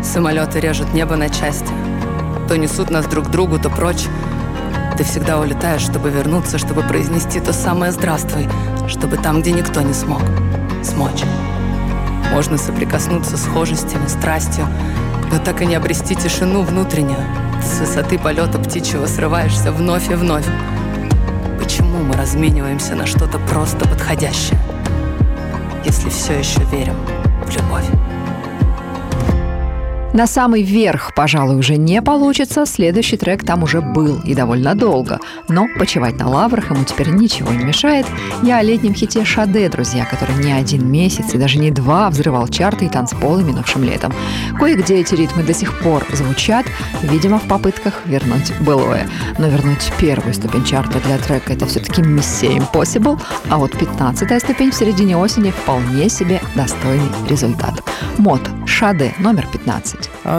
Самолеты режут небо на части. То несут нас друг к другу, то прочь. Ты всегда улетаешь, чтобы вернуться, чтобы произнести то самое «здравствуй», чтобы там, где никто не смог, смочь. Можно соприкоснуться схожестями, страстью, но так и не обрести тишину внутреннюю. С высоты полета птичьего срываешься вновь и вновь. Почему мы размениваемся на что-то просто подходящее, если все еще верим в любовь? На самый верх, пожалуй, уже не получится. Следующий трек там уже был и довольно долго. Но почивать на лаврах ему теперь ничего не мешает. Я о летнем хите «Шаде», друзья, который не один месяц и даже не два взрывал чарты и танцполы минувшим летом. Кое-где эти ритмы до сих пор звучат, видимо, в попытках вернуть былое. Но вернуть первую ступень чарта для трека — это все-таки миссия impossible, а вот 15-я ступень в середине осени вполне себе достойный результат. Мод «Шаде» номер 15.